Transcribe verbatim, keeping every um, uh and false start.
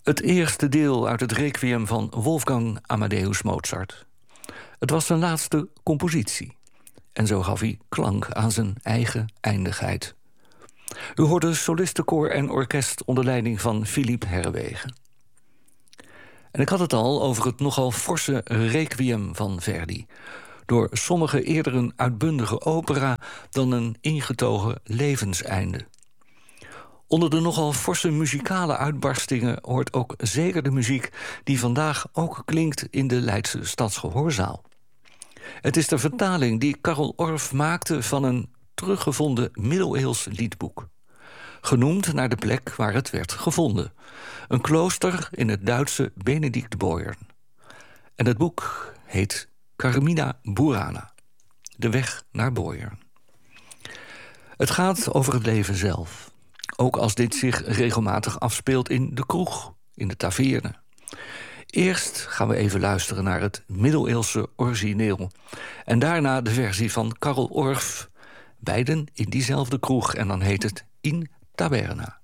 Het eerste deel uit het requiem van Wolfgang Amadeus Mozart. Het was zijn laatste compositie. En zo gaf hij klank aan zijn eigen eindigheid. U hoorde solistenkoor en orkest onder leiding van Philippe Herwegen. En ik had het al over het nogal forse requiem van Verdi. Door sommigen eerder een uitbundige opera dan een ingetogen levenseinde. Onder de nogal forse muzikale uitbarstingen hoort ook zeker de muziek die vandaag ook klinkt in de Leidse Stadsgehoorzaal. Het is de vertaling die Karel Orff maakte van een teruggevonden middeleeuws liedboek. Genoemd naar de plek waar het werd gevonden. Een klooster in het Duitse Benedictbeuern. En het boek heet Carmina Burana. De weg naar Beuern. Het gaat over het leven zelf. Ook als dit zich regelmatig afspeelt in de kroeg, in de taverne. Eerst gaan we even luisteren naar het middeleeuwse origineel. En daarna de versie van Karel Orff. Beiden in diezelfde kroeg en dan heet het In Taberna.